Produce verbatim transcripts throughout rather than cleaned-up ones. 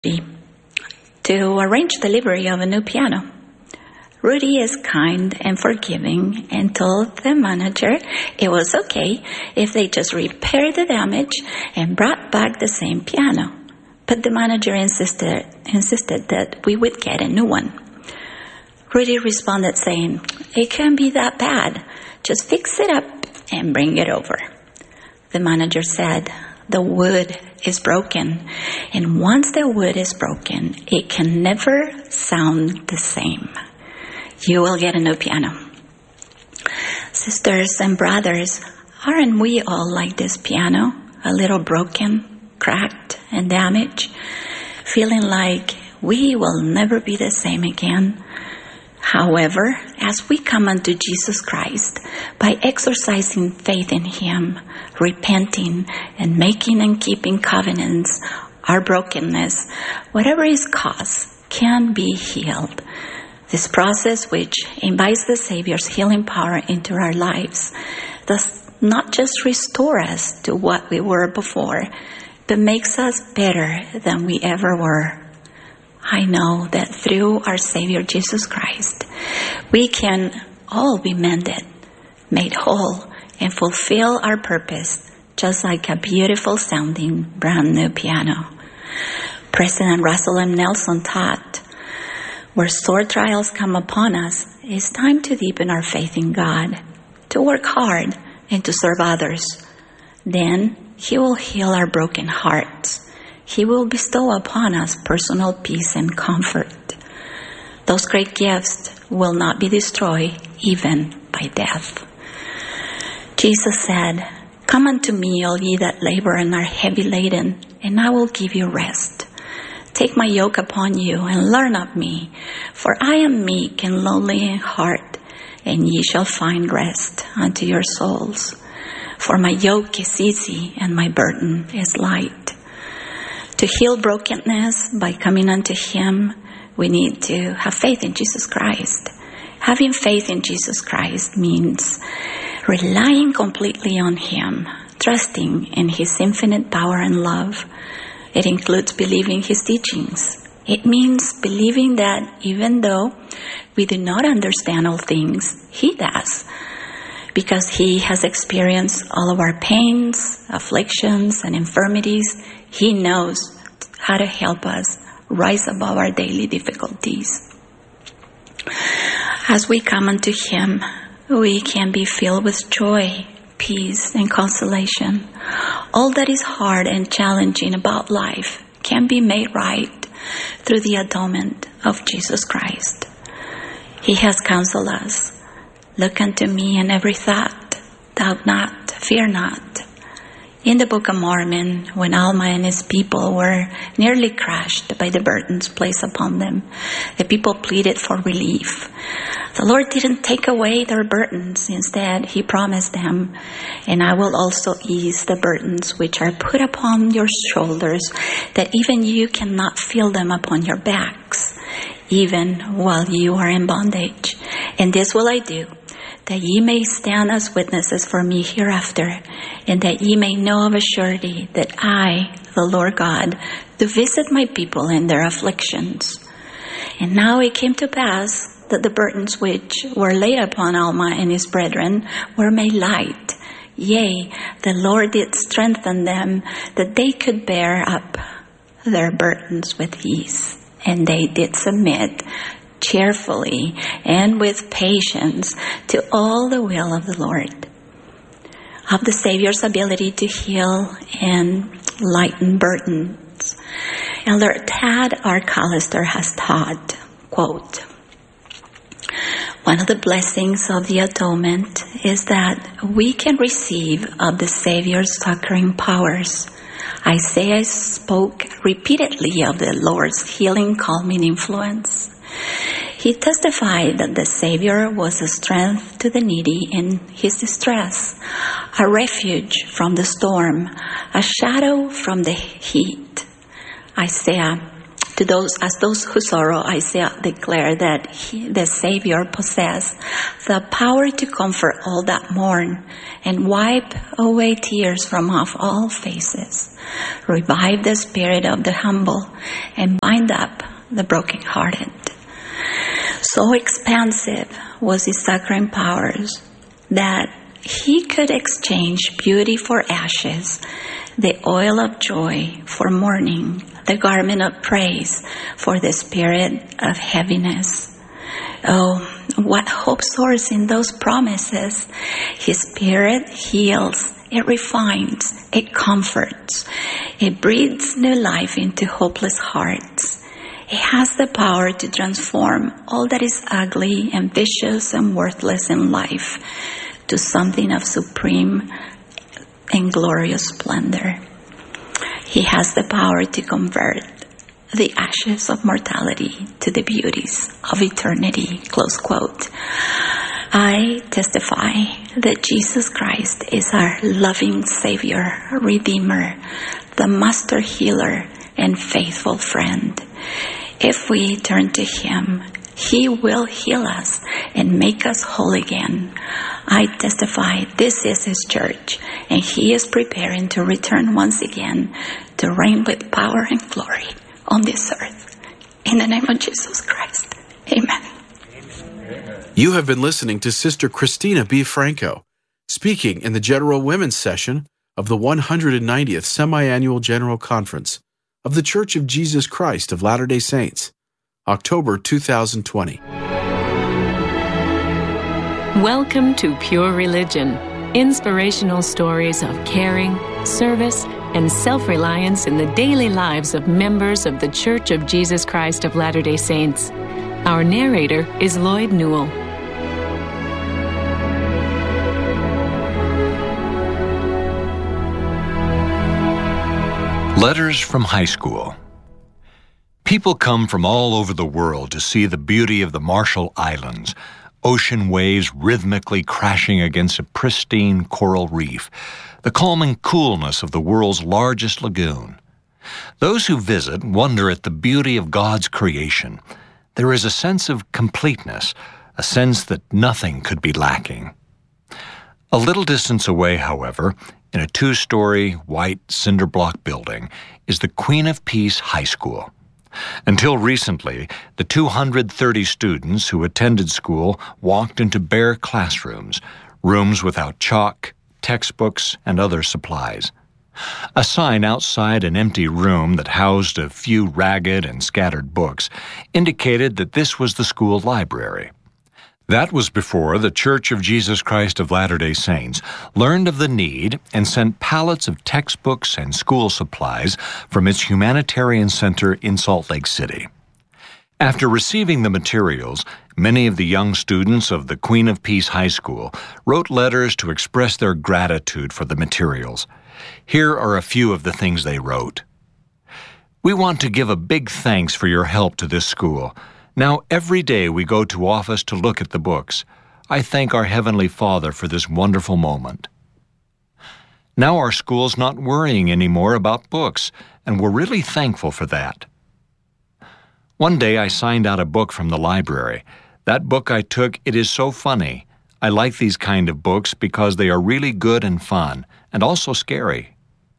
to arrange delivery of a new piano. Rudy is kind and forgiving and told the manager it was okay if they just repaired the damage and brought back the same piano. But the manager insisted, insisted that we would get a new one. Rudy responded saying, "It can't be that bad. Just fix it up and bring it over." The manager said, "The wood is broken, and once the wood is broken, it can never sound the same. You will get a new piano." Sisters and brothers, aren't we all like this piano? A little broken, cracked, and damaged, feeling like we will never be the same again. However, as we come unto Jesus Christ, by exercising faith in Him, repenting, and making and keeping covenants, our brokenness, whatever is caused, can be healed. This process, which invites the Savior's healing power into our lives, does not just restore us to what we were before, but makes us better than we ever were. I know that through our Savior Jesus Christ, we can all be mended, made whole, and fulfill our purpose, just like a beautiful sounding brand new piano. President Russell M. Nelson taught, where sore trials come upon us, it's time to deepen our faith in God, to work hard, and to serve others. Then He will heal our broken hearts. He will bestow upon us personal peace and comfort. Those great gifts will not be destroyed even by death. Jesus said, "Come unto me, all ye that labor and are heavy laden, and I will give you rest. Take my yoke upon you and learn of me, for I am meek and lowly in heart, and ye shall find rest unto your souls. For my yoke is easy and my burden is light." To heal brokenness by coming unto Him, we need to have faith in Jesus Christ. Having faith in Jesus Christ means relying completely on Him, trusting in His infinite power and love. It includes believing His teachings. It means believing that even though we do not understand all things, He does, because He has experienced all of our pains, afflictions, and infirmities. He knows how to help us rise above our daily difficulties. As we come unto Him, we can be filled with joy, peace, and consolation. All that is hard and challenging about life can be made right through the atonement of Jesus Christ. He has counseled us. "Look unto me in every thought, doubt not, fear not." In the Book of Mormon, when Alma and his people were nearly crushed by the burdens placed upon them, the people pleaded for relief. The Lord didn't take away their burdens. Instead, He promised them, "And I will also ease the burdens which are put upon your shoulders, that even you cannot feel them upon your backs, even while you are in bondage. And this will I do, that ye may stand as witnesses for me hereafter, and that ye may know of a surety that I, the Lord God, do visit my people in their afflictions." And now it came to pass that the burdens which were laid upon Alma and his brethren were made light. Yea, the Lord did strengthen them, that they could bear up their burdens with ease. And they did submit cheerfully and with patience to all the will of the Lord. Of the Savior's ability to heal and lighten burdens, Elder Tad R. Callister has taught, quote, "One of the blessings of the atonement is that we can receive of the Savior's succoring powers. Isaiah spoke repeatedly of the Lord's healing, calming influence. He testified that the Savior was a strength to the needy in his distress, a refuge from the storm, a shadow from the heat." Isaiah To those, as those who sorrow, Isaiah declared that he, the Savior possessed the power to comfort all that mourn and wipe away tears from off all faces, revive the spirit of the humble, and bind up the brokenhearted. So expansive was his succoring powers that he could exchange beauty for ashes, the oil of joy for mourning, the garment of praise for the spirit of heaviness. Oh, what hope soars in those promises. His spirit heals, it refines, it comforts, it breathes new life into hopeless hearts. It has the power to transform all that is ugly and vicious and worthless in life to something of supreme and glorious splendor. He has the power to convert the ashes of mortality to the beauties of eternity. Close quote. I testify that Jesus Christ is our loving Savior, Redeemer, the Master Healer, and faithful friend. If we turn to Him, He will heal us and make us whole again. I testify this is His church, and He is preparing to return once again to reign with power and glory on this earth. In the name of Jesus Christ, amen. You have been listening to Sister Christina B. Franco, speaking in the General Women's Session of the one hundred ninetieth Semi-Annual General Conference of The Church of Jesus Christ of Latter-day Saints, October two thousand twenty. Welcome to Pure Religion, inspirational stories of caring, service, and self-reliance in the daily lives of members of The Church of Jesus Christ of Latter-day Saints. Our narrator is Lloyd Newell. Letters from High School. People come from all over the world to see the beauty of the Marshall Islands, ocean waves rhythmically crashing against a pristine coral reef, the calming coolness of the world's largest lagoon. Those who visit wonder at the beauty of God's creation. There is a sense of completeness, a sense that nothing could be lacking. A little distance away, however, in a two-story white cinder block building, is the Queen of Peace High School. Until recently, the two hundred thirty students who attended school walked into bare classrooms, rooms without chalk, textbooks, and other supplies. A sign outside an empty room that housed a few ragged and scattered books indicated that this was the school library. That was before the Church of Jesus Christ of Latter-day Saints learned of the need and sent pallets of textbooks and school supplies from its humanitarian center in Salt Lake City. After receiving the materials, many of the young students of the Queen of Peace High School wrote letters to express their gratitude for the materials. Here are a few of the things they wrote. We want to give a big thanks for your help to this school. Now every day we go to office to look at the books. I thank our Heavenly Father for this wonderful moment. Now our school's not worrying anymore about books, and we're really thankful for that. One day I signed out a book from the library. That book I took, It Is So Funny. I like these kind of books because they are really good and fun, and also scary.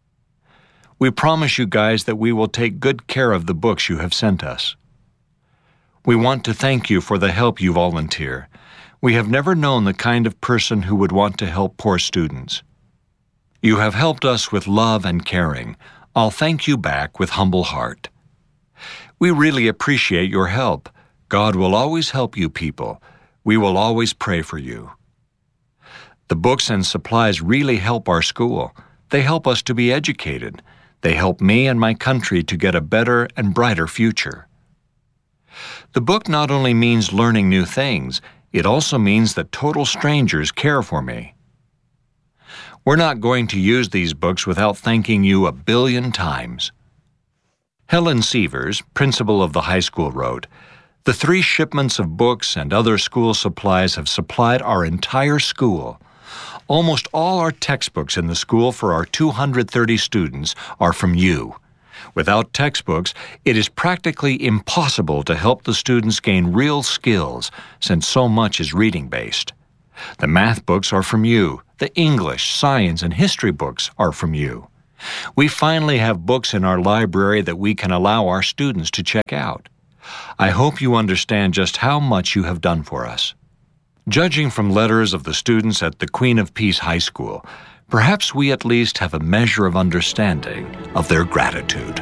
We promise you guys that we will take good care of the books you have sent us. We want to thank you for the help you volunteer. We have never known the kind of person who would want to help poor students. You have helped us with love and caring. I'll thank you back with humble heart. We really appreciate your help. God will always help you people. We will always pray for you. The books and supplies really help our school. They help us to be educated. They help me and my country to get a better and brighter future. The book not only means learning new things, it also means that total strangers care for me. We're not going to use these books without thanking you a billion times. Helen Sievers, principal of the high school, wrote, "The three shipments of books and other school supplies have supplied our entire school. Almost all our textbooks in the school for our two hundred thirty students are from you. Without textbooks, it is practically impossible to help the students gain real skills, since so much is reading-based. The math books are from you. The English, science, and history books are from you. We finally have books in our library that we can allow our students to check out. I hope you understand just how much you have done for us. Judging from letters of the students at the Queen of Peace High School, perhaps we at least have a measure of understanding of their gratitude.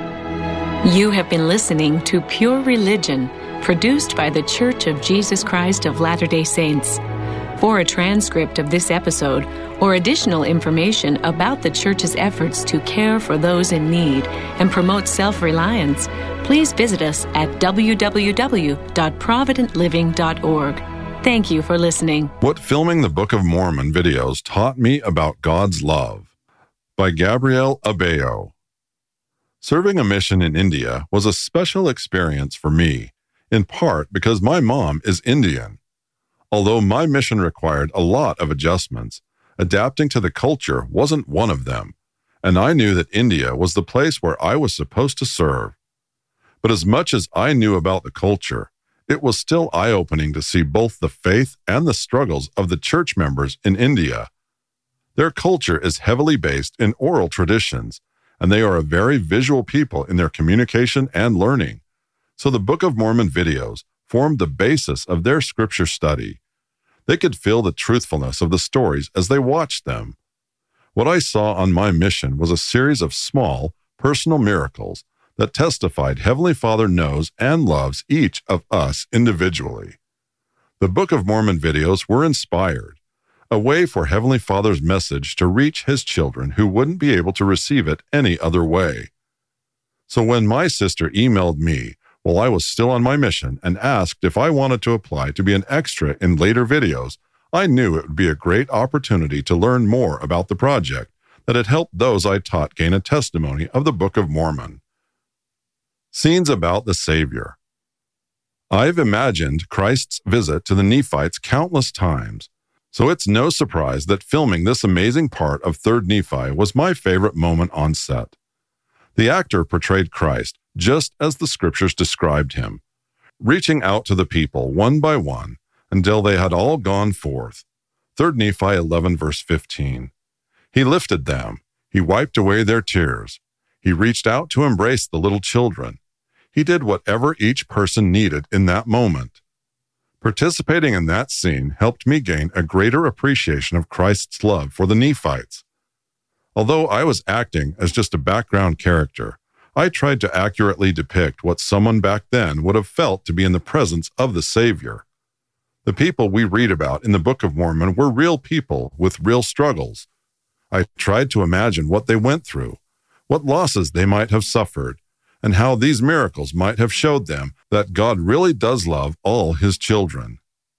You have been listening to Pure Religion, produced by the Church of Jesus Christ of Latter-day Saints. For a transcript of this episode or additional information about the Church's efforts to care for those in need and promote self-reliance, please visit us at w w w dot provident living dot org. Thank you for listening. What Filming the Book of Mormon videos taught me about God's love, by Gabrielle Abeyo. Serving a mission in India was a special experience for me, in part because my mom is Indian. Although my mission required a lot of adjustments, adapting to the culture wasn't one of them, and I knew that India was the place where I was supposed to serve. But as much as I knew about the culture, it was still eye-opening to see both the faith and the struggles of the church members in India. Their culture is heavily based in oral traditions, and they are a very visual people in their communication and learning. So the Book of Mormon videos formed the basis of their scripture study. They could feel the truthfulness of the stories as they watched them. What I saw on my mission was a series of small, personal miracles that testified Heavenly Father knows and loves each of us individually. The Book of Mormon videos were inspired, a way for Heavenly Father's message to reach His children who wouldn't be able to receive it any other way. So when my sister emailed me while I was still on my mission and asked if I wanted to apply to be an extra in later videos, I knew it would be a great opportunity to learn more about the project that had helped those I taught gain a testimony of the Book of Mormon. Scenes about the Savior. I've imagined Christ's visit to the Nephites countless times, so it's no surprise that filming this amazing part of Third Nephi was my favorite moment on set. The actor portrayed Christ just as the scriptures described him, reaching out to the people one by one until they had all gone forth. Third Nephi eleven, verse fifteen. He lifted them. He wiped away their tears. He reached out to embrace the little children. He did whatever each person needed in that moment. Participating in that scene helped me gain a greater appreciation of Christ's love for the Nephites. Although I was acting as just a background character, I tried to accurately depict what someone back then would have felt to be in the presence of the Savior. The people we read about in the Book of Mormon were real people with real struggles. I tried to imagine what they went through, what losses they might have suffered, and how these miracles might have showed them that God really does love all His children.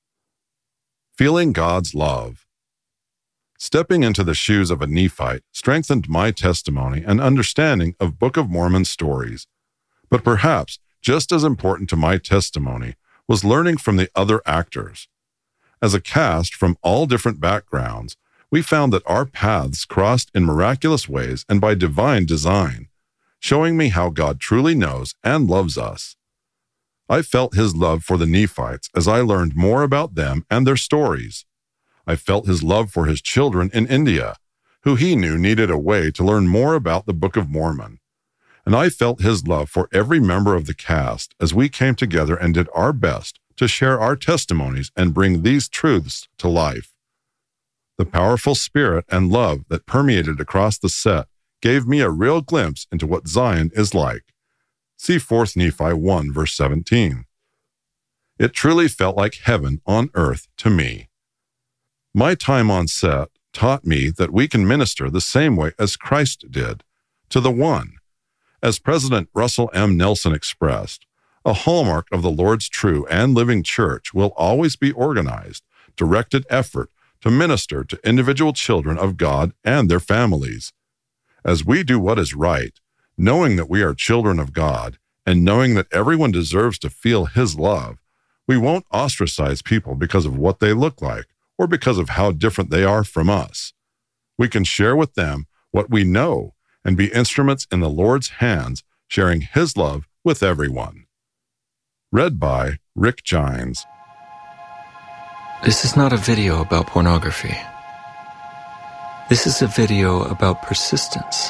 Feeling God's love. Stepping into the shoes of a Nephite strengthened my testimony and understanding of Book of Mormon stories. But perhaps just as important to my testimony was learning from the other actors. As a cast from all different backgrounds, we found that our paths crossed in miraculous ways and by divine design, showing me how God truly knows and loves us. I felt His love for the Nephites as I learned more about them and their stories. I felt His love for His children in India, who He knew needed a way to learn more about the Book of Mormon. And I felt His love for every member of the cast as we came together and did our best to share our testimonies and bring these truths to life. The powerful spirit and love that permeated across the set gave me a real glimpse into what Zion is like. See Fourth Nephi one, verse seventeen. It truly felt like heaven on earth to me. My time on set taught me that we can minister the same way as Christ did, to the one. As President Russell M. Nelson expressed, a hallmark of the Lord's true and living church will always be organized, directed effort to minister to individual children of God and their families. As we do what is right, knowing that we are children of God and knowing that everyone deserves to feel His love, we won't ostracize people because of what they look like or because of how different they are from us. We can share with them what we know and be instruments in the Lord's hands, sharing His love with everyone. Read by Rick Gines. This is not a video about pornography. This is a video about persistence.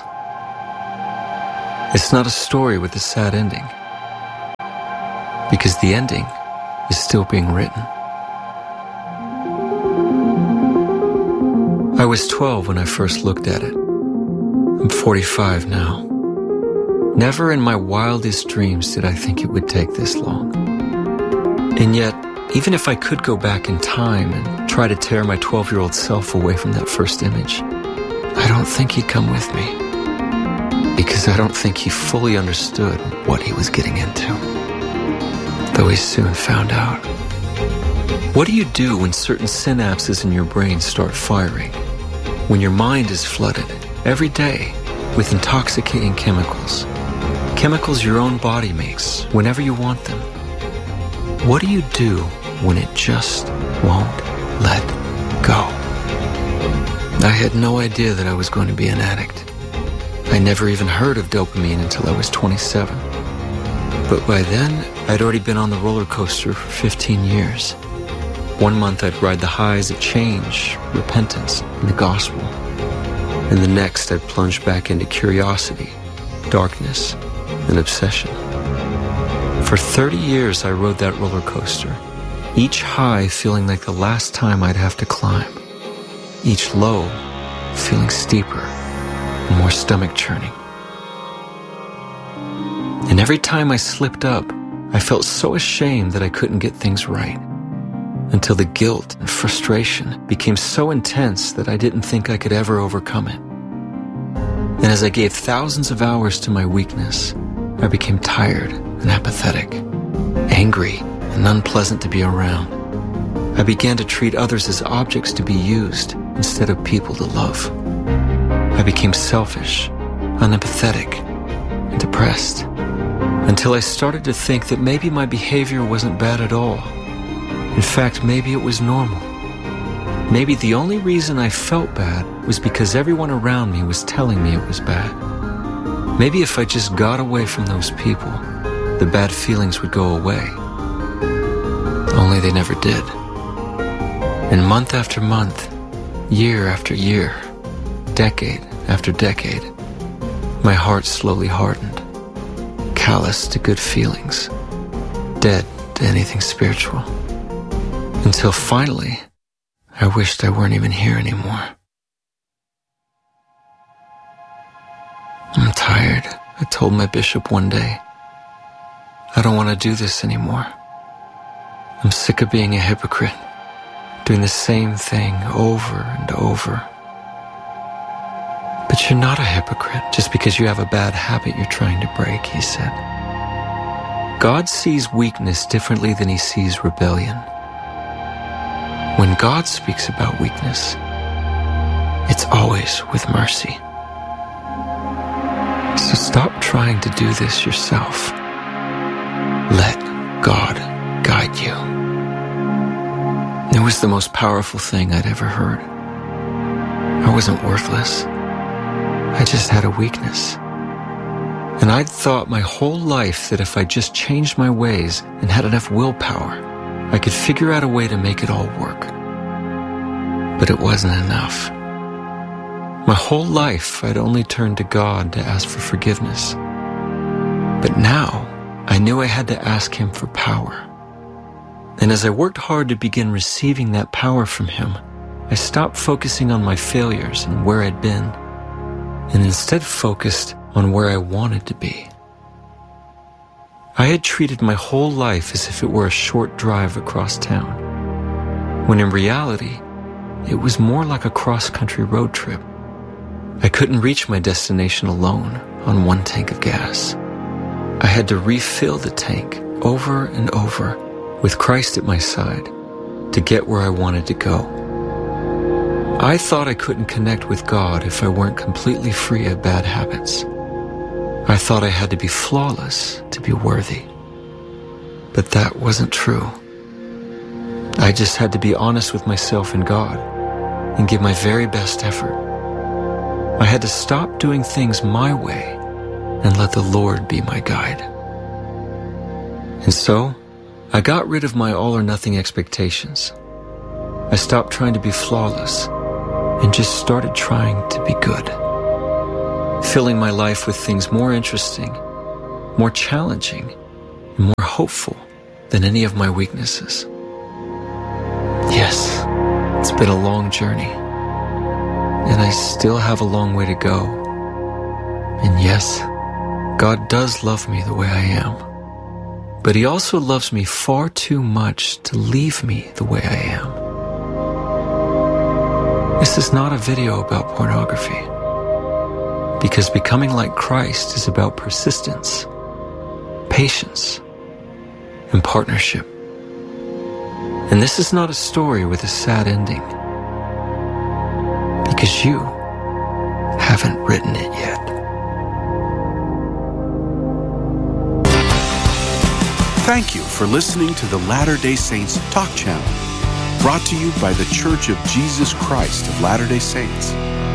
It's not a story with a sad ending, because the ending is still being written. I was twelve when I first looked at it. I'm forty-five now. Never in my wildest dreams did I think it would take this long. And yet, even if I could go back in time and try to tear my twelve-year-old self away from that first image, I don't think he'd come with me. Because I don't think he fully understood what he was getting into. Though he soon found out. What do you do when certain synapses in your brain start firing? When your mind is flooded every day with intoxicating chemicals? Chemicals your own body makes whenever you want them. What do you do when it just won't let go? I had no idea that I was going to be an addict. I never even heard of dopamine until I was twenty-seven. But by then, I'd already been on the roller coaster for fifteen years. One month I'd ride the highs of change, repentance, and the gospel. And the next I'd plunge back into curiosity, darkness, and obsession. For thirty years I rode that roller coaster, each high feeling like the last time I'd have to climb, each low feeling steeper and more stomach-churning. And every time I slipped up, I felt so ashamed that I couldn't get things right, until the guilt and frustration became so intense that I didn't think I could ever overcome it. And as I gave thousands of hours to my weakness, I became tired and apathetic, angry and unpleasant to be around. I began to treat others as objects to be used instead of people to love. I became selfish, unempathetic, and depressed, until I started to think that maybe my behavior wasn't bad at all. In fact, maybe it was normal. Maybe the only reason I felt bad was because everyone around me was telling me it was bad. Maybe if I just got away from those people, the bad feelings would go away. Only they never did. And month after month, year after year, decade after decade, my heart slowly hardened, callous to good feelings, dead to anything spiritual. Until finally, I wished I weren't even here anymore. I'm tired, I told my bishop one day. I don't want to do this anymore. I'm sick of being a hypocrite, doing the same thing over and over. But you're not a hypocrite just because you have a bad habit you're trying to break, he said. God sees weakness differently than he sees rebellion. When God speaks about weakness, it's always with mercy. So stop trying to do this yourself. Let God guide you. It was the most powerful thing I'd ever heard. I wasn't worthless. I just had a weakness. And I'd thought my whole life that if I just changed my ways and had enough willpower, I could figure out a way to make it all work. But it wasn't enough. My whole life, I'd only turned to God to ask for forgiveness. But now, I knew I had to ask him for power. And as I worked hard to begin receiving that power from him, I stopped focusing on my failures and where I'd been, and instead focused on where I wanted to be. I had treated my whole life as if it were a short drive across town, when in reality, it was more like a cross-country road trip. I couldn't reach my destination alone on one tank of gas. I had to refill the tank over and over with Christ at my side to get where I wanted to go. I thought I couldn't connect with God if I weren't completely free of bad habits. I thought I had to be flawless to be worthy. But that wasn't true. I just had to be honest with myself and God and give my very best effort. I had to stop doing things my way and let the Lord be my guide. And so, I got rid of my all-or-nothing expectations. I stopped trying to be flawless and just started trying to be good, filling my life with things more interesting, more challenging, and more hopeful than any of my weaknesses. Yes, it's been a long journey, and I still have a long way to go. And yes, God does love me the way I am, but He also loves me far too much to leave me the way I am. This is not a video about pornography, because becoming like Christ is about persistence, patience, and partnership. And this is not a story with a sad ending, because you haven't written it yet. Thank you for listening to the Latter-day Saints Talk Channel, brought to you by the Church of Jesus Christ of Latter-day Saints.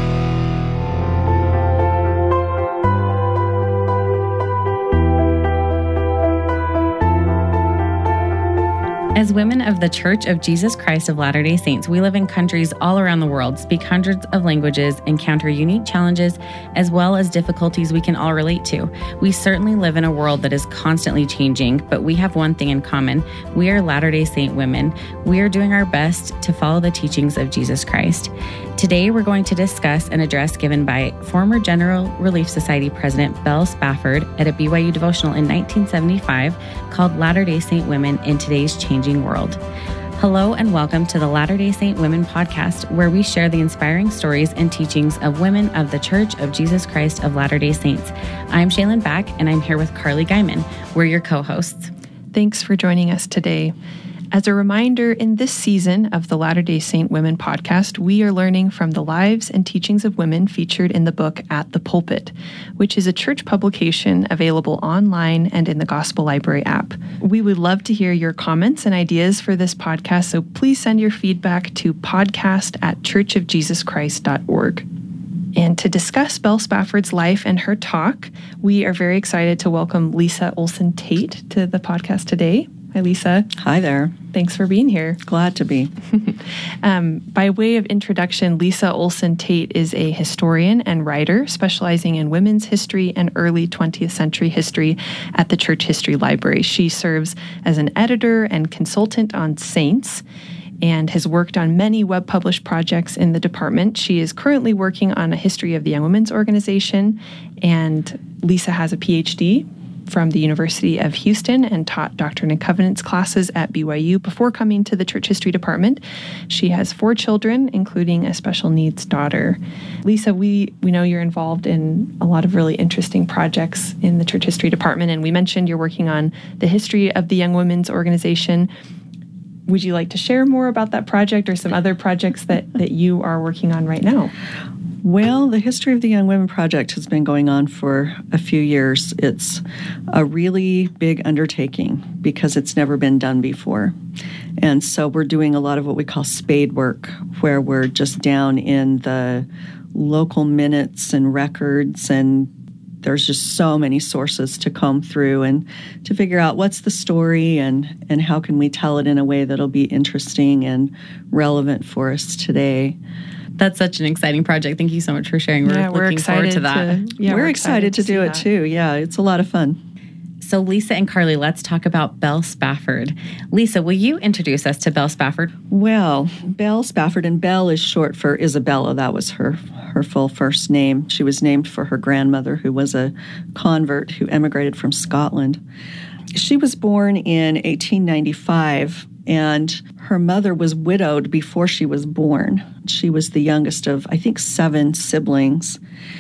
As women of the Church of Jesus Christ of Latter-day Saints, we live in countries all around the world, speak hundreds of languages, encounter unique challenges, as well as difficulties we can all relate to. We certainly live in a world that is constantly changing, but we have one thing in common. We are Latter-day Saint women. We are doing our best to follow the teachings of Jesus Christ. Today, we're going to discuss an address given by former General Relief Society President Belle Spafford at a B Y U devotional in nineteen seventy-five called Latter-day Saint Women in Today's Changing World. Hello and welcome to the Latter-day Saint Women podcast, where we share the inspiring stories and teachings of women of the Church of Jesus Christ of Latter-day Saints. I'm Shaylin Back, and I'm here with Carly Guyman. We're your co-hosts. Thanks for joining us today. As a reminder, in this season of the Latter-day Saint Women podcast, we are learning from the lives and teachings of women featured in the book At the Pulpit, which is a church publication available online and in the Gospel Library app. We would love to hear your comments and ideas for this podcast, so please send your feedback to podcast at church of jesus christ dot org. And to discuss Belle Spafford's life and her talk, we are very excited to welcome Lisa Olson Tate to the podcast today. Hi, Lisa. Hi there. Thanks for being here. Glad to be. um, by way of introduction, Lisa Olson Tate is a historian and writer specializing in women's history and early twentieth century history at the Church History Library. She serves as an editor and consultant on saints and has worked on many web-published projects in the department. She is currently working on a history of the Young Women's Organization, and Lisa has a P H D from the University of Houston and taught Doctrine and Covenants classes at B Y U before coming to the Church History Department. She has four children, including a special needs daughter. Lisa, we, we know you're involved in a lot of really interesting projects in the Church History Department, and we mentioned you're working on the history of the Young Women's Organization. Would you like to share more about that project or some other projects that, that you are working on right now? Well, the History of the Young Women Project has been going on for a few years. It's a really big undertaking because it's never been done before. And so we're doing a lot of what we call spade work, where we're just down in the local minutes and records, and there's just so many sources to comb through and to figure out what's the story and, and how can we tell it in a way that'll be interesting and relevant for us today. That's such an exciting project. Thank you so much for sharing. We're yeah, looking we're excited forward to that. To, yeah, we're, we're excited, excited to, to do it that. too. Yeah, it's a lot of fun. So Lisa and Carly, let's talk about Belle Spafford. Lisa, will you introduce us to Belle Spafford? Well, Belle Spafford, and Belle is short for Isabella. That was her her full first name. She was named for her grandmother, who was a convert who emigrated from Scotland. She was born in eighteen ninety-five, and her mother was widowed before she was born. She was the youngest of, I think, seven siblings.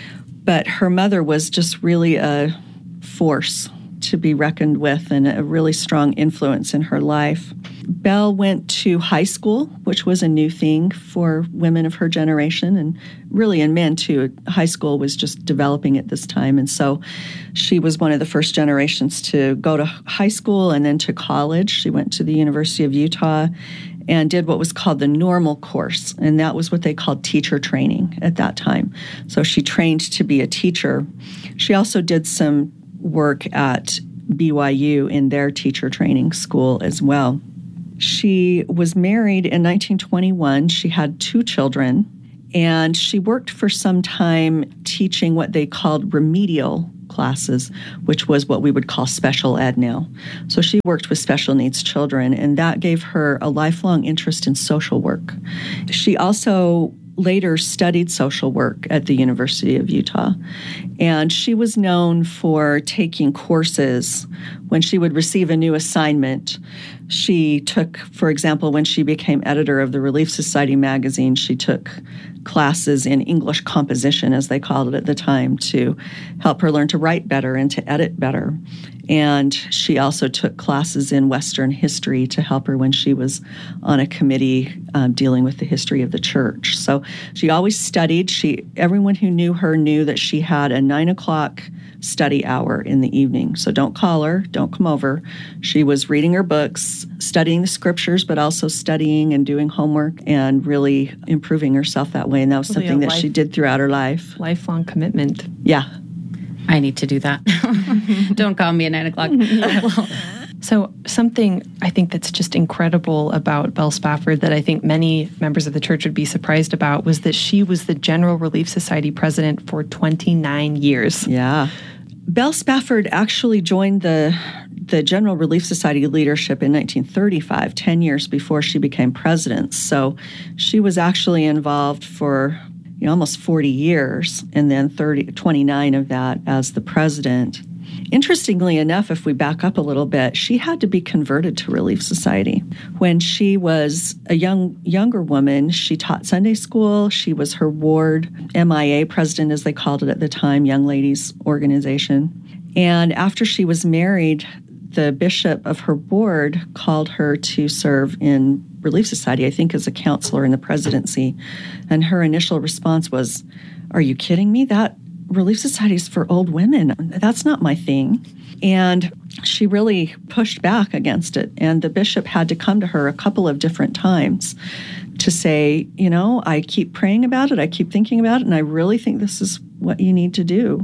But her mother was just really a force to be reckoned with and a really strong influence in her life. Belle went to high school, which was a new thing for women of her generation, and really in men too. High school was just developing at this time, and so she was one of the first generations to go to high school and then to college. She went to the University of Utah and did what was called the normal course, and that was what they called teacher training at that time. So she trained to be a teacher. She also did some work at B Y U in their teacher training school as well. She was married in nineteen twenty-one. She had two children, and she worked for some time teaching what they called remedial classes, which was what we would call special ed now. So she worked with special needs children, and that gave her a lifelong interest in social work. She also later studied social work at the University of Utah, and she was known for taking courses when she would receive a new assignment. She took, for example, when she became editor of the Relief Society magazine, she took classes in English composition, as they called it at the time, to help her learn to write better and to edit better. And she also took classes in Western history to help her when she was on a committee um, dealing with the history of the church. So she always studied. She, everyone who knew her knew that she had a nine o'clock study hour in the evening. So don't call her, don't come over. She was reading her books, studying the scriptures, but also studying and doing homework and really improving herself that way. And that was Really something that life, she did throughout her life. Lifelong commitment. Yeah. I need to do that. Don't call me at nine o'clock. So something I think that's just incredible about Belle Spafford that I think many members of the church would be surprised about was that she was the General Relief Society president for twenty-nine years. Yeah. Belle Spafford actually joined the the General Relief Society leadership in nineteen thirty-five, ten years before she became president. So she was actually involved for you know, almost forty years, and then thirty, twenty-nine of that as the president. Interestingly enough, if we back up a little bit, she had to be converted to Relief Society. When she was a young younger woman, she taught Sunday school. She was her ward M I A president, as they called it at the time, Young Ladies Organization. And after she was married, the bishop of her ward called her to serve in Relief Society, I think as a counselor in the presidency. And her initial response was, "Are you kidding me? That Relief Society is for old women. That's not my thing." And she really pushed back against it. And the bishop had to come to her a couple of different times to say, you know, I keep praying about it, I keep thinking about it, and I really think this is what you need to do.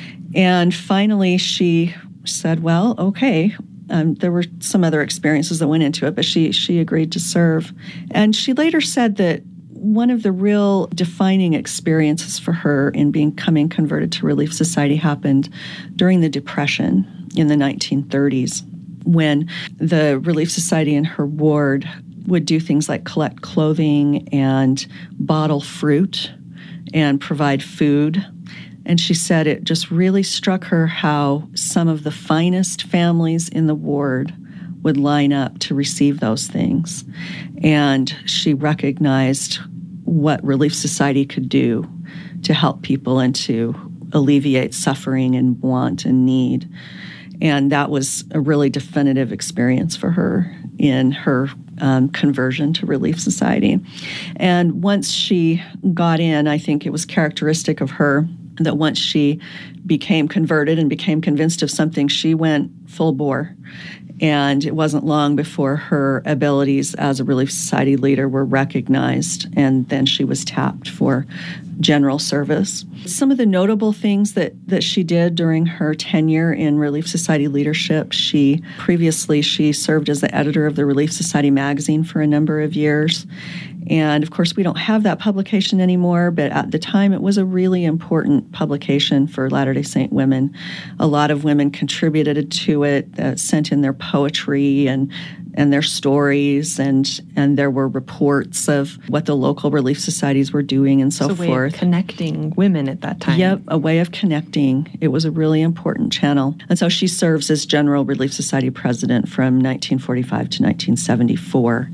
And finally, she said, well, okay. Um, there were some other experiences that went into it, but she she agreed to serve. And she later said that one of the real defining experiences for her in becoming converted to Relief Society happened during the Depression in the nineteen thirties, when the Relief Society in her ward would do things like collect clothing and bottle fruit and provide food. And she said it just really struck her how some of the finest families in the ward would line up to receive those things. And she recognized what Relief Society could do to help people and to alleviate suffering and want and need. And that was a really definitive experience for her in her um, conversion to Relief Society. And once she got in, I think it was characteristic of her that once she became converted and became convinced of something, she went full bore. And it wasn't long before her abilities as a Relief Society leader were recognized, and then she was tapped for general service. Some of the notable things that, that she did during her tenure in Relief Society leadership, she previously she served as the editor of the Relief Society magazine for a number of years. And of course, we don't have that publication anymore, but at the time it was a really important publication for Latter-day Saint women. A lot of women contributed to it, uh, sent in their poetry and and their stories, and and there were reports of what the local relief societies were doing and so it's a forth. Way of connecting women at that time. Yep, a way of connecting. It was a really important channel. And so she serves as General Relief Society president from nineteen forty-five to nineteen seventy-four.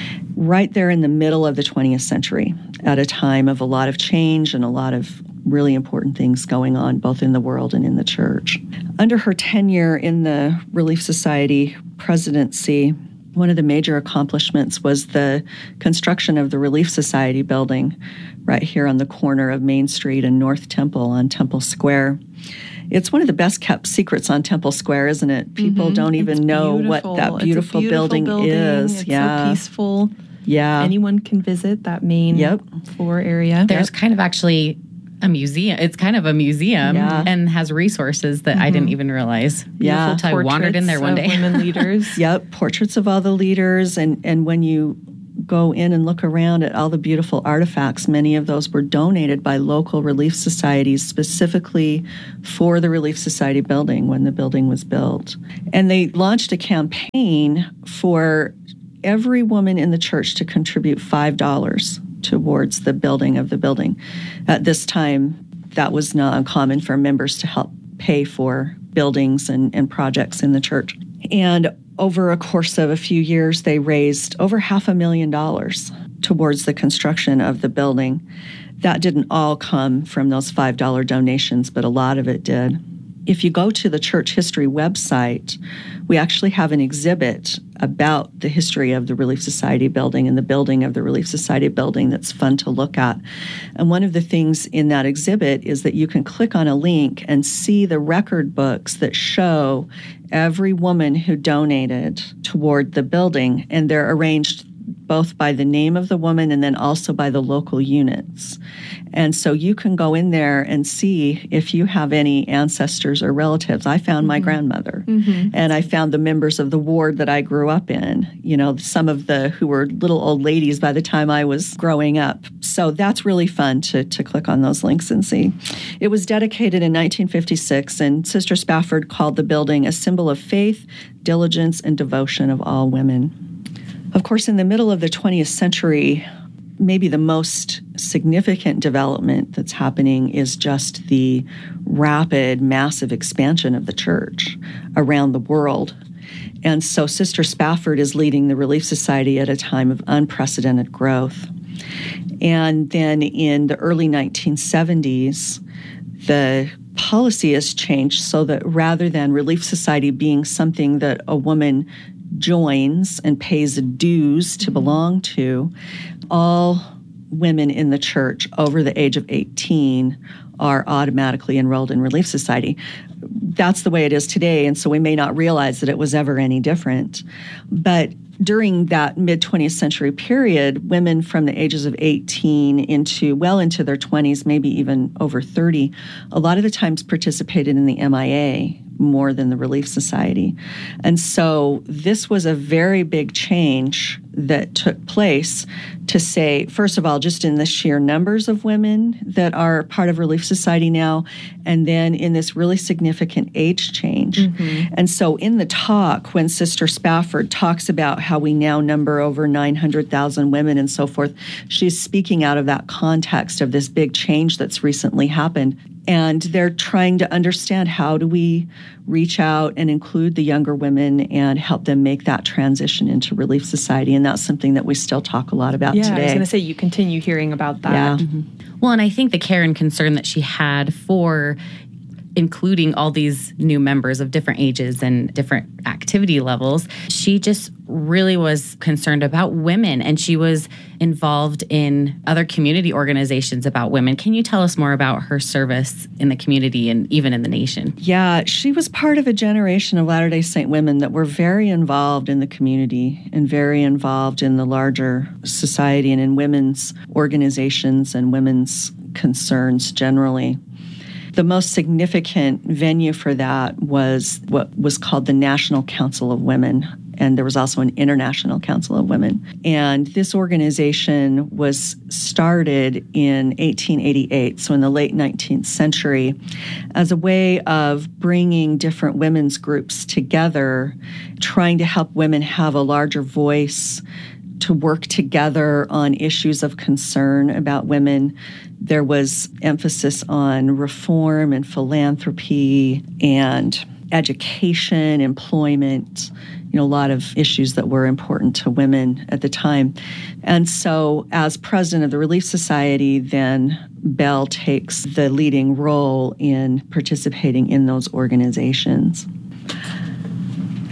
Right there in the middle of the twentieth century, at a time of a lot of change and a lot of really important things going on, both in the world and in the church. Under her tenure in the Relief Society presidency, One of the major accomplishments was the construction of the Relief Society building right here on the corner of Main Street and North Temple on Temple Square. It's one of the best kept secrets on Temple Square, isn't it? People mm-hmm. don't even it's know beautiful. what that beautiful, beautiful building, building is. It's yeah. so peaceful. Yeah. Anyone can visit that main yep. floor area. There's yep. kind of actually a museum. It's kind of a museum yeah. and has resources that mm-hmm. I didn't even realize. Yeah. I wandered in there one day. Women leaders. Yep. Portraits of all the leaders. And, and when you go in and look around at all the beautiful artifacts, many of those were donated by local relief societies specifically for the Relief Society building when the building was built. And they launched a campaign for every woman in the church to contribute five dollars towards the building of the building. At this time, that was not uncommon for members to help pay for buildings and, and projects in the church. And over a course of a few years, they raised over half a million dollars towards the construction of the building. That didn't all come from those five dollar donations, but a lot of it did. If you go to the church history website, we actually have an exhibit about the history of the Relief Society building and the building of the Relief Society building that's fun to look at. And one of the things in that exhibit is that you can click on a link and see the record books that show every woman who donated toward the building, and they're arranged both by the name of the woman and then also by the local units. And so you can go in there and see if you have any ancestors or relatives. I found mm-hmm. my grandmother, mm-hmm. and I found the members of the ward that I grew up in, you know, some of the who were little old ladies by the time I was growing up. So that's really fun to, to click on those links and see. It was dedicated in nineteen fifty-six, and Sister Spafford called the building a symbol of faith, diligence, and devotion of all women. Of course, in the middle of the twentieth century, maybe the most significant development that's happening is just the rapid, massive expansion of the church around the world. And so Sister Spafford is leading the Relief Society at a time of unprecedented growth. And then in the early nineteen seventies, the policy has changed so that rather than Relief Society being something that a woman joins and pays dues to belong to, all women in the church over the age of eighteen are automatically enrolled in Relief Society. That's the way it is today, and so we may not realize that it was ever any different. But during that mid-twentieth century period, women from the ages of eighteen into well into their twenties, maybe even over thirty, a lot of the times participated in the M I A more than the Relief Society. And so this was a very big change that took place to say, first of all, just in the sheer numbers of women that are part of Relief Society now, and then in this really significant age change. Mm-hmm. And so in the talk, when Sister Spafford talks about how we now number over nine hundred thousand women and so forth, she's speaking out of that context of this big change that's recently happened. And they're trying to understand, how do we reach out and include the younger women and help them make that transition into Relief Society? And that's something that we still talk a lot about yeah, today. I was going to say, you continue hearing about that. Yeah. Mm-hmm. Well, and I think the care and concern that she had for including all these new members of different ages and different activity levels, she just really was concerned about women, and she was involved in other community organizations about women. Can you tell us more about her service in the community and even in the nation? Yeah, she was part of a generation of Latter-day Saint women that were very involved in the community and very involved in the larger society and in women's organizations and women's concerns generally. The most significant venue for that was what was called the National Council of Women, and there was also an International Council of Women. And this organization was started in eighteen eighty-eight, so in the late nineteenth century, as a way of bringing different women's groups together, trying to help women have a larger voice, to work together on issues of concern about women. There was emphasis on reform and philanthropy and education, employment, you know, a lot of issues that were important to women at the time. And so as president of the Relief Society, then Belle takes the leading role in participating in those organizations.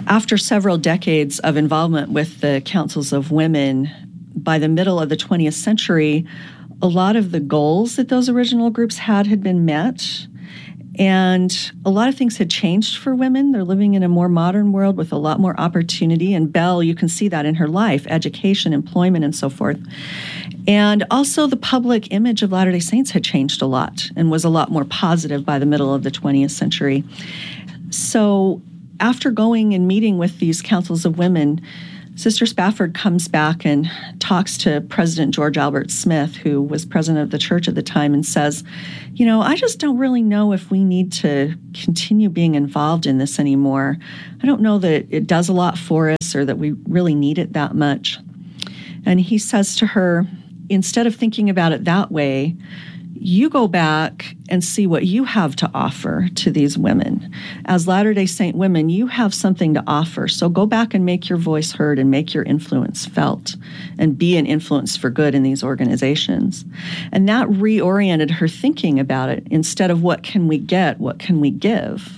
After several decades of involvement with the councils of women, by the middle of the twentieth century, a lot of the goals that those original groups had had been met. And a lot of things had changed for women. They're living in a more modern world with a lot more opportunity. And Belle, you can see that in her life, education, employment, and so forth. And also the public image of Latter-day Saints had changed a lot and was a lot more positive by the middle of the twentieth century. So after going and meeting with these councils of women, Sister Spafford comes back and talks to President George Albert Smith, who was president of the church at the time, and says, you know, I just don't really know if we need to continue being involved in this anymore. I don't know that it does a lot for us or that we really need it that much. And he says to her, instead of thinking about it that way, you go back and see what you have to offer to these women. As Latter-day Saint women, you have something to offer. So go back and make your voice heard and make your influence felt and be an influence for good in these organizations. And that reoriented her thinking about it. Instead of what can we get, what can we give?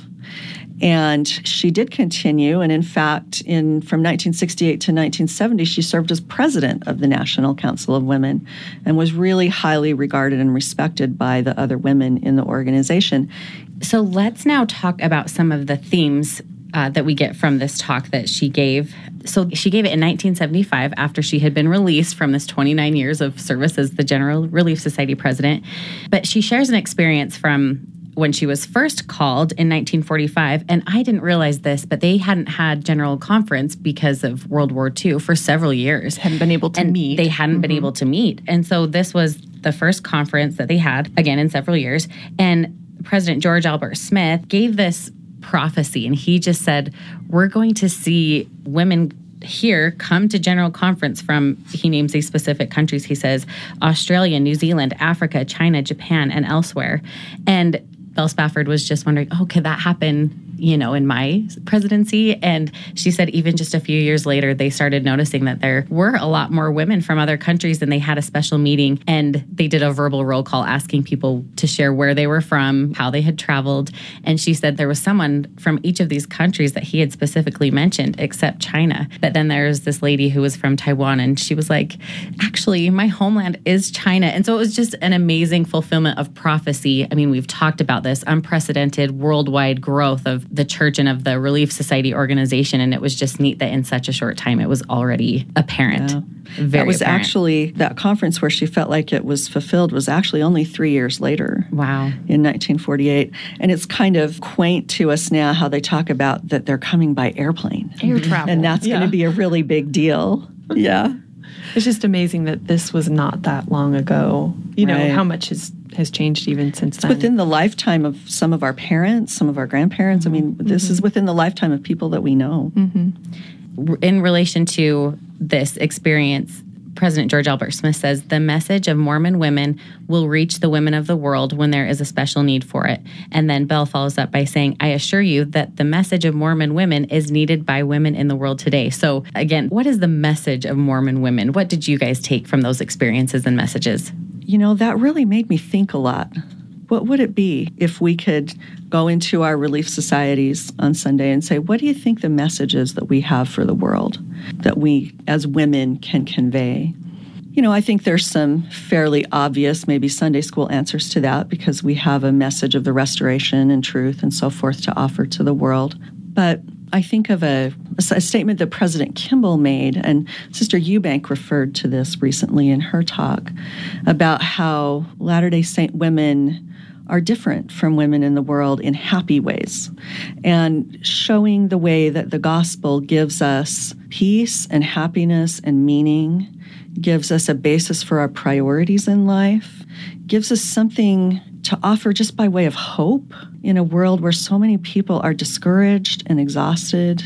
And she did continue, and in fact, in from nineteen sixty-eight to nineteen seventy, she served as president of the National Council of Women and was really highly regarded and respected by the other women in the organization. So let's now talk about some of the themes uh, that we get from this talk that she gave. So she gave it in nineteen seventy-five after she had been released from this twenty-nine years of service as the General Relief Society president. But she shares an experience from when she was first called in nineteen forty-five, and I didn't realize this, but they hadn't had General Conference because of World War Two for several years. Hadn't been able to and meet. They hadn't mm-hmm. been able to meet. And so this was the first conference that they had, again, in several years. And President George Albert Smith gave this prophecy, and he just said, we're going to see women here come to General Conference from, he names these specific countries. He says, Australia, New Zealand, Africa, China, Japan, and elsewhere. And Belle Spafford was just wondering, oh, could that happen, you know, in my presidency? And she said even just a few years later, they started noticing that there were a lot more women from other countries, and they had a special meeting, and they did a verbal roll call asking people to share where they were from, how they had traveled. And she said there was someone from each of these countries that he had specifically mentioned, except China. But then there's this lady who was from Taiwan, and she was like, actually, my homeland is China. And so it was just an amazing fulfillment of prophecy. I mean, we've talked about this unprecedented worldwide growth of the church and of the Relief Society organization. And it was just neat that in such a short time, it was already apparent. Yeah. Very that was apparent. Actually, that conference where she felt like it was fulfilled was actually only three years later. Wow. In nineteen forty-eight. And it's kind of quaint to us now how they talk about that they're coming by airplane. Air travel. And that's yeah. going to be a really big deal. Yeah. It's just amazing that this was not that long ago. You know, right. how much has, has changed even since it's then. Within the lifetime of some of our parents, some of our grandparents. Mm-hmm. I mean, this mm-hmm. is within the lifetime of people that we know. Mm-hmm. In relation to this experience, President George Albert Smith says, the message of Mormon women will reach the women of the world when there is a special need for it. And then Belle follows up by saying, I assure you that the message of Mormon women is needed by women in the world today. So again, what is the message of Mormon women? What did you guys take from those experiences and messages? You know, that really made me think a lot. What would it be if we could go into our relief societies on Sunday and say, what do you think the message is that we have for the world that we as women can convey? You know, I think there's some fairly obvious, maybe Sunday school answers to that because we have a message of the restoration and truth and so forth to offer to the world. But I think of a, a statement that President Kimball made, and Sister Eubank referred to this recently in her talk, about how Latter-day Saint women are different from women in the world in happy ways, and showing the way that the gospel gives us peace and happiness and meaning, gives us a basis for our priorities in life, gives us something to offer just by way of hope in a world where so many people are discouraged and exhausted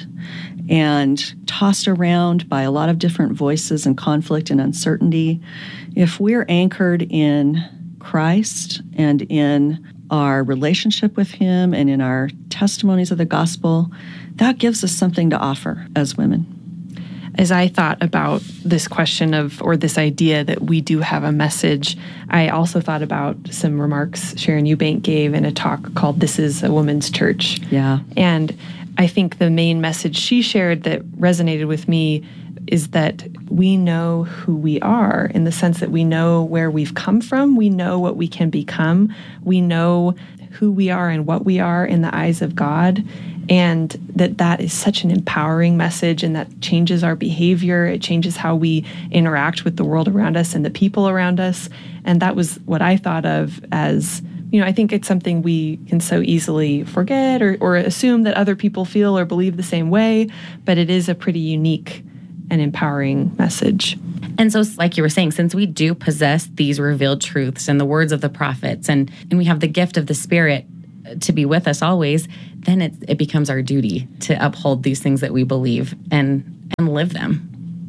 and tossed around by a lot of different voices and conflict and uncertainty. If we're anchored in Christ and in our relationship with Him and in our testimonies of the gospel, that gives us something to offer as women. As I thought about this question of, or this idea that we do have a message, I also thought about some remarks Sharon Eubank gave in a talk called This is a Woman's Church. Yeah. And I think the main message she shared that resonated with me is that we know who we are, in the sense that we know where we've come from, we know what we can become, we know who we are and what we are in the eyes of God, and that that is such an empowering message, and that changes our behavior. It changes how we interact with the world around us and the people around us. And that was what I thought of as, you know, I think it's something we can so easily forget or, or assume that other people feel or believe the same way, but it is a pretty unique and empowering message. And so, like you were saying, since we do possess these revealed truths and the words of the prophets, and, and we have the gift of the Spirit to be with us always, then it, it becomes our duty to uphold these things that we believe and, and live them.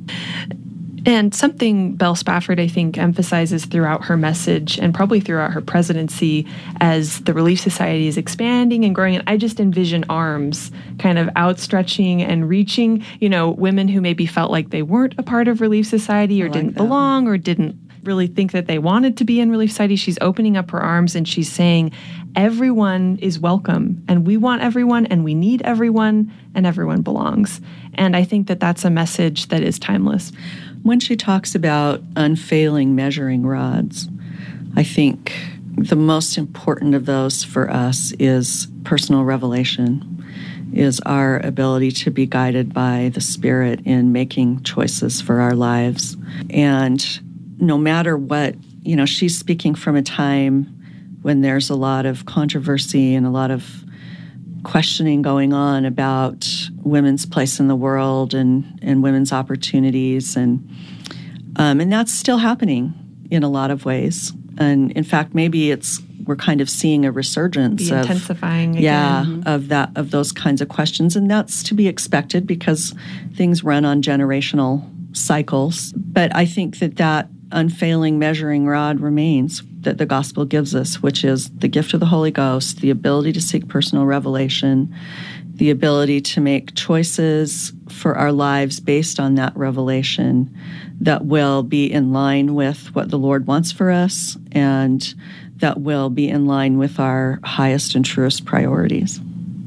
And something Belle Spafford, I think, emphasizes throughout her message and probably throughout her presidency as the Relief Society is expanding and growing. And I just envision arms kind of outstretching and reaching, you know, women who maybe felt like they weren't a part of Relief Society or like didn't that. belong or didn't really think that they wanted to be in Relief Society. She's opening up her arms and she's saying, everyone is welcome, and we want everyone, and we need everyone, and everyone belongs. And I think that that's a message that is timeless. When she talks about unfailing measuring rods, I think the most important of those for us is personal revelation, is our ability to be guided by the Spirit in making choices for our lives. And no matter what, you know, she's speaking from a time when there's a lot of controversy and a lot of questioning going on about women's place in the world and, and women's opportunities. And um, and that's still happening in a lot of ways. And in fact, maybe it's we're kind of seeing a resurgence be of intensifying again. Yeah, Mm-hmm. of that of those kinds of questions. And that's to be expected because things run on generational cycles. But I think that that unfailing measuring rod remains that the gospel gives us, which is the gift of the Holy Ghost, the ability to seek personal revelation, the ability to make choices for our lives based on that revelation that will be in line with what the Lord wants for us and that will be in line with our highest and truest priorities.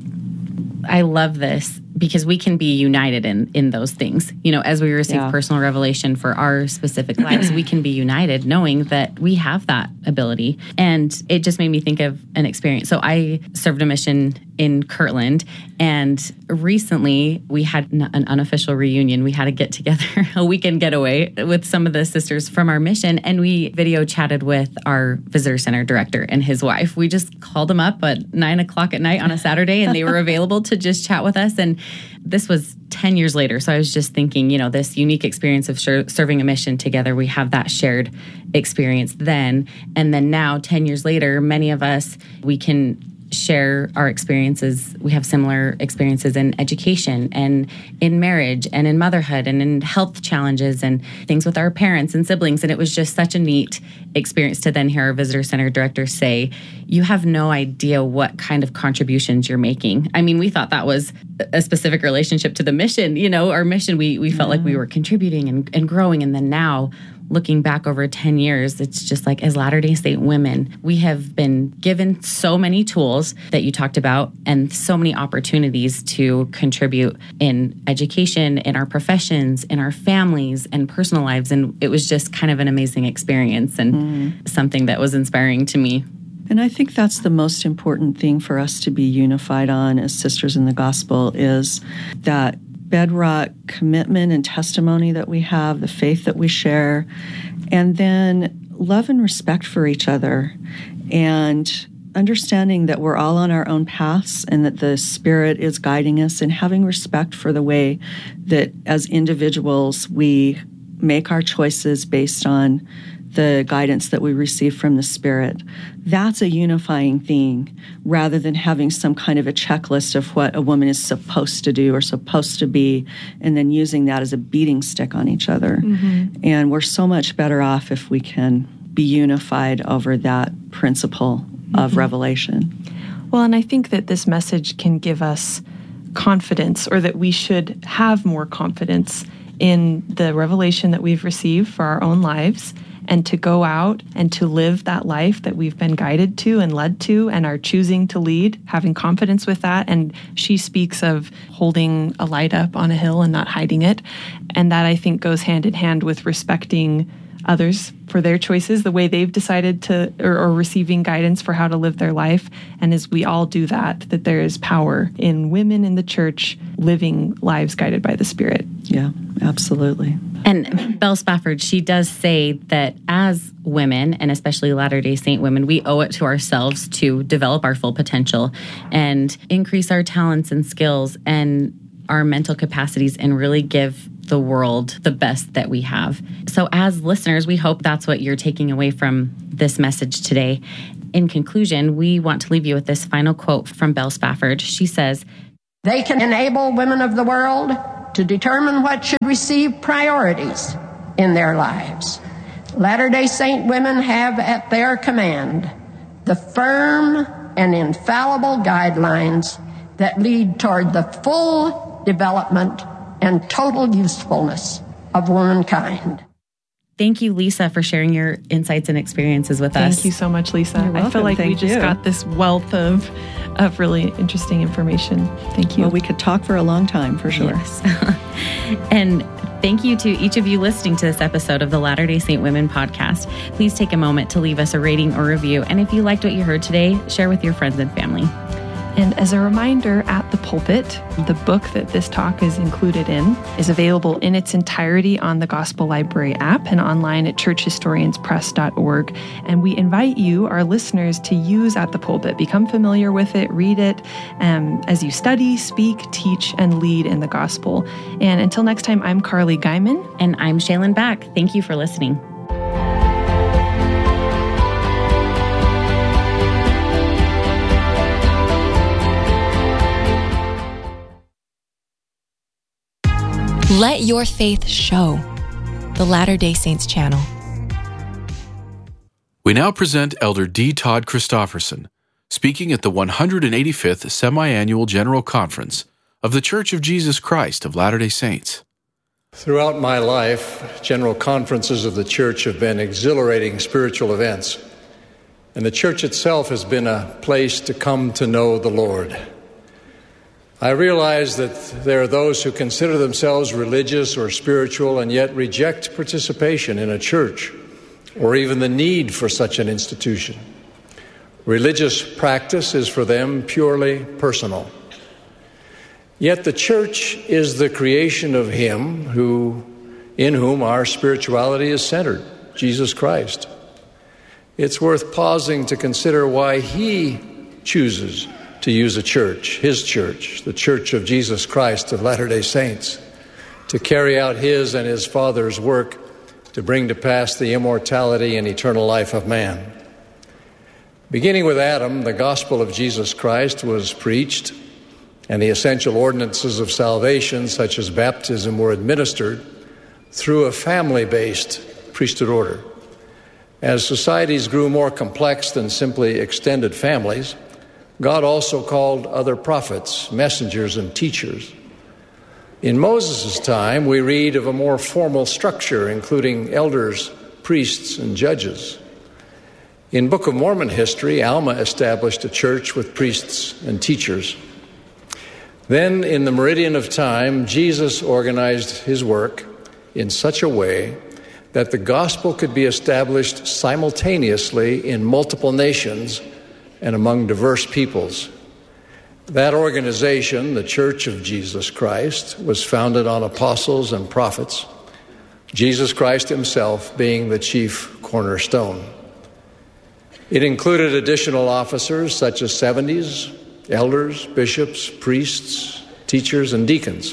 I love this because we can be united in, in those things. You know, as we receive Yeah. personal revelation for our specific lives, we can be united knowing that we have that ability. And it just made me think of an experience. So I served a mission in Kirtland, and recently we had an unofficial reunion. We had a get together, a weekend getaway with some of the sisters from our mission, and we video chatted with our visitor center director and his wife. We just called them up at nine o'clock at night on a Saturday, and they were available to just chat with us. And this was ten years later. So I was just thinking, you know, this unique experience of ser- serving a mission together, we have that shared experience then. And then now, ten years later, many of us, we can share our experiences. We have similar experiences in education and in marriage and in motherhood and in health challenges and things with our parents and siblings. And it was just such a neat experience to then hear our visitor center director say, you have no idea what kind of contributions you're making. I mean, we thought that was a specific relationship to the mission. You know, our mission, we we felt yeah. like we were contributing and, and growing. And then now, looking back over ten years, it's just like, as Latter-day Saint women, we have been given so many tools that you talked about and so many opportunities to contribute in education, in our professions, in our families and personal lives. And it was just kind of an amazing experience and mm. something that was inspiring to me. And I think that's the most important thing for us to be unified on as sisters in the gospel is that bedrock commitment and testimony that we have, the faith that we share, and then love and respect for each other, and understanding that we're all on our own paths and that the Spirit is guiding us, and having respect for the way that as individuals we make our choices based on the guidance that we receive from the Spirit. That's a unifying thing, rather than having some kind of a checklist of what a woman is supposed to do or supposed to be, and then using that as a beating stick on each other. Mm-hmm. And we're so much better off if we can be unified over that principle mm-hmm. of revelation. Well, and I think that this message can give us confidence, or that we should have more confidence in the revelation that we've received for our own lives, and to go out and to live that life that we've been guided to and led to and are choosing to lead, having confidence with that. And she speaks of holding a light up on a hill and not hiding it. And that, I think, goes hand in hand with respecting others for their choices, the way they've decided to, or, or receiving guidance for how to live their life. And as we all do that, that there is power in women in the church living lives guided by the Spirit. Yeah, absolutely. And Belle Spafford, she does say that as women, and especially Latter-day Saint women, we owe it to ourselves to develop our full potential and increase our talents and skills and our mental capacities and really give the world the best that we have. So as listeners, we hope that's what you're taking away from this message today. In conclusion, we want to leave you with this final quote from Belle Spafford. She says, "They can enable women of the world to determine what should receive priorities in their lives. Latter-day Saint women have at their command the firm and infallible guidelines that lead toward the full development and total usefulness of womankind." Thank you, Lisa, for sharing your insights and experiences with Thank us. Thank you so much, Lisa. You're welcome. I feel like Thank we just you. got this wealth of of really interesting information. Thank you. Well, we could talk for a long time, for sure. Yes. And thank you to each of you listening to this episode of the Latter-day Saint Women podcast. Please take a moment to leave us a rating or review. And if you liked what you heard today, share with your friends and family. And as a reminder, At the Pulpit, the book that this talk is included in, is available in its entirety on the Gospel Library app and online at church historians press dot org. And we invite you, our listeners, to use At the Pulpit. Become familiar with it, read it um, as you study, speak, teach, and lead in the gospel. And until next time, I'm Carly Guyman. And I'm Shaylin Back. Thank you for listening. Let your faith show. The Latter-day Saints channel. We now present Elder D. Todd Christofferson, speaking at the one hundred eighty-fifth Semi-Annual General Conference of The Church of Jesus Christ of Latter-day Saints. Throughout my life, general conferences of the church have been exhilarating spiritual events, and the church itself has been a place to come to know the Lord. I realize that there are those who consider themselves religious or spiritual and yet reject participation in a church or even the need for such an institution. Religious practice is for them purely personal. Yet the church is the creation of Him who, in whom our spirituality is centered, Jesus Christ. It's worth pausing to consider why He chooses to use a church, His church, the Church of Jesus Christ of Latter-day Saints, to carry out His and His Father's work to bring to pass the immortality and eternal life of man. Beginning with Adam, the gospel of Jesus Christ was preached, and the essential ordinances of salvation, such as baptism, were administered through a family-based priesthood order. As societies grew more complex than simply extended families, God also called other prophets, messengers, and teachers. In Moses' time, we read of a more formal structure, including elders, priests, and judges. In Book of Mormon history, Alma established a church with priests and teachers. Then, in the meridian of time, Jesus organized His work in such a way that the gospel could be established simultaneously in multiple nations and among diverse peoples. That organization, the Church of Jesus Christ, was founded on apostles and prophets, Jesus Christ Himself being the chief cornerstone. It included additional officers such as seventies, elders, bishops, priests, teachers, and deacons.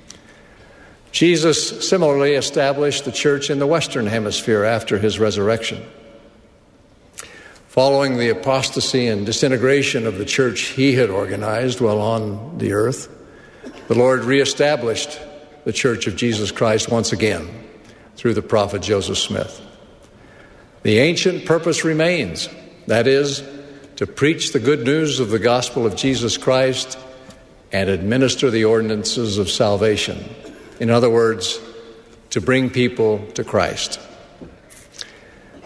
Jesus similarly established the church in the Western Hemisphere after His resurrection. Following the apostasy and disintegration of the church He had organized while on the earth, the Lord reestablished the Church of Jesus Christ once again through the prophet Joseph Smith. The ancient purpose remains, that is, to preach the good news of the gospel of Jesus Christ and administer the ordinances of salvation. In other words, to bring people to Christ.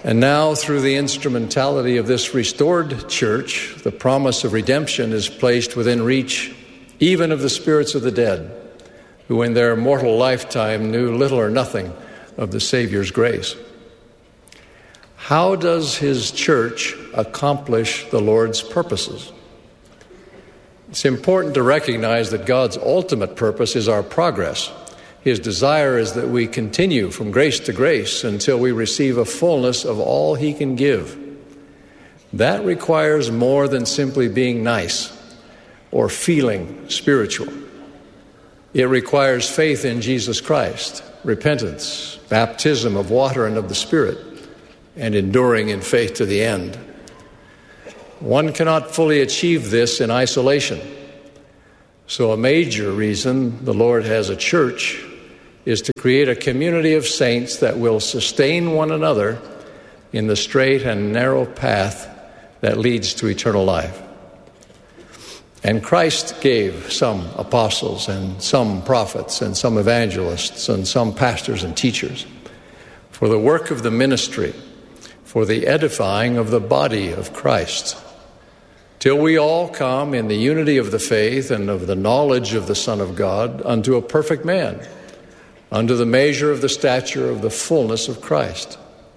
And now, through the instrumentality of this restored church, the promise of redemption is placed within reach even of the spirits of the dead, who in their mortal lifetime knew little or nothing of the Savior's grace. How does his church accomplish the Lord's purposes? It's important to recognize that God's ultimate purpose is our progress. His desire is that we continue from grace to grace until we receive a fullness of all he can give. That requires more than simply being nice or feeling spiritual. It requires faith in Jesus Christ, repentance, baptism of water and of the Spirit, and enduring in faith to the end. One cannot fully achieve this in isolation. So a major reason the Lord has a church is to create a community of saints that will sustain one another in the straight and narrow path that leads to eternal life. And Christ gave some apostles and some prophets and some evangelists and some pastors and teachers for the work of the ministry, for the edifying of the body of Christ, till we all come in the unity of the faith and of the knowledge of the Son of God unto a perfect man, unto the measure of the stature of the fullness of Christ.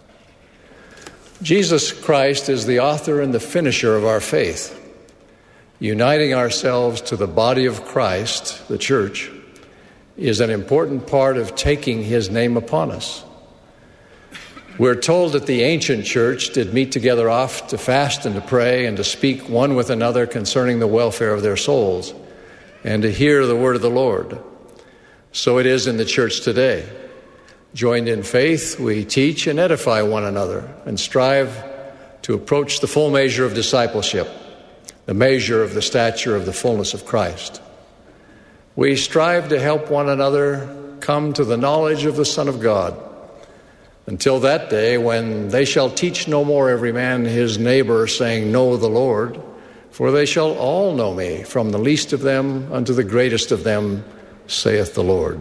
Jesus Christ is the author and the finisher of our faith. Uniting ourselves to the body of Christ, the church, is an important part of taking his name upon us. We're told that the ancient church did meet together oft to fast and to pray and to speak one with another concerning the welfare of their souls and to hear the word of the Lord. So it is in the church today. Joined in faith, we teach and edify one another and strive to approach the full measure of discipleship, the measure of the stature of the fullness of Christ. We strive to help one another come to the knowledge of the Son of God, until that day when they shall teach no more every man his neighbor, saying, Know the Lord, for they shall all know me, from the least of them unto the greatest of them, saith the Lord.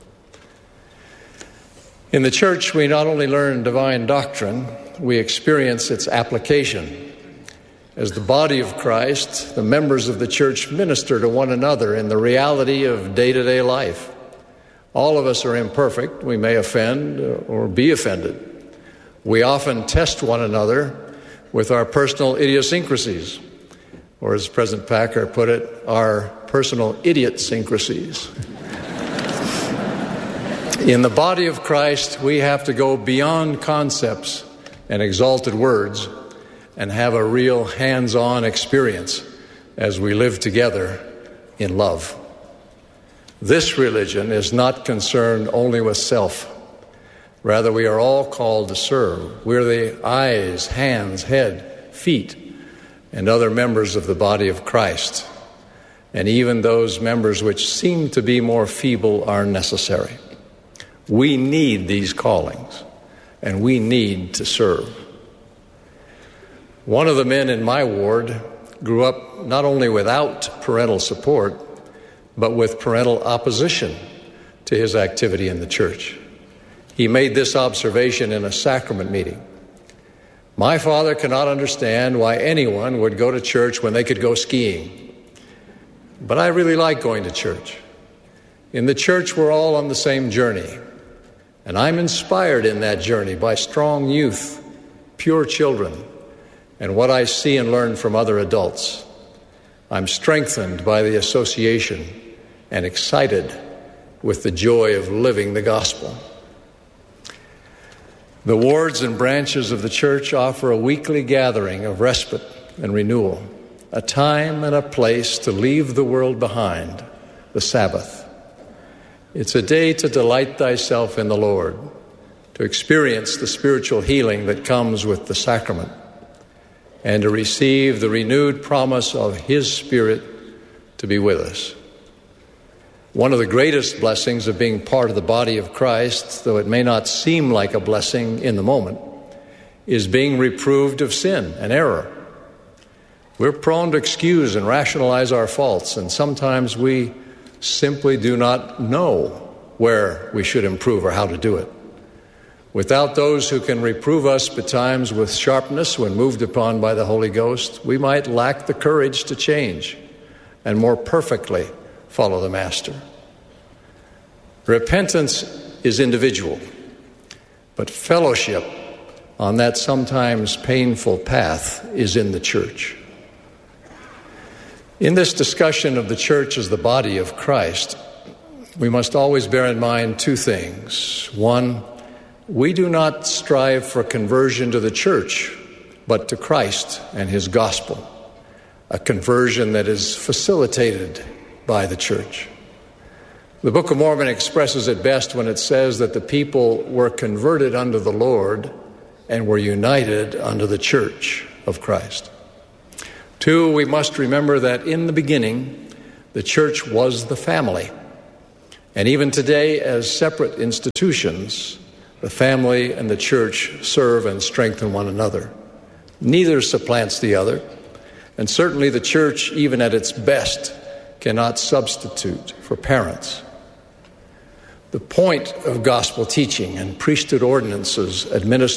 In the church, we not only learn divine doctrine, we experience its application. As the body of Christ, the members of the church minister to one another in the reality of day-to-day life. All of us are imperfect. We may offend or be offended. We often test one another with our personal idiosyncrasies, or as President Packer put it, our personal idiot-syncrasies. In the body of Christ, we have to go beyond concepts and exalted words and have a real hands-on experience as we live together in love. This religion is not concerned only with self. Rather, we are all called to serve. We're the eyes, hands, head, feet, and other members of the body of Christ. And even those members which seem to be more feeble are necessary. We need these callings, and we need to serve. One of the men in my ward grew up not only without parental support, but with parental opposition to his activity in the church. He made this observation in a sacrament meeting. My father cannot understand why anyone would go to church when they could go skiing. But I really like going to church. In the church, we're all on the same journey. And I'm inspired in that journey by strong youth, pure children, and what I see and learn from other adults. I'm strengthened by the association and excited with the joy of living the gospel. The wards and branches of the church offer a weekly gathering of respite and renewal, a time and a place to leave the world behind, the Sabbath. It's a day to delight thyself in the Lord, to experience the spiritual healing that comes with the sacrament, and to receive the renewed promise of His Spirit to be with us. One of the greatest blessings of being part of the body of Christ, though it may not seem like a blessing in the moment, is being reproved of sin and error. We're prone to excuse and rationalize our faults, and sometimes we simply do not know where we should improve or how to do it. Without those who can reprove us betimes with sharpness when moved upon by the Holy Ghost, we might lack the courage to change and more perfectly follow the Master. Repentance is individual, but fellowship on that sometimes painful path is in the church. In this discussion of the church as the body of Christ, we must always bear in mind two things. One, we do not strive for conversion to the church, but to Christ and his gospel, a conversion that is facilitated by the church. The Book of Mormon expresses it best when it says that the people were converted unto the Lord and were united unto the church of Christ. Two, we must remember that in the beginning, the church was the family. And even today, as separate institutions, the family and the church serve and strengthen one another. Neither supplants the other, and certainly the church, even at its best, cannot substitute for parents. The point of gospel teaching and priesthood ordinances administered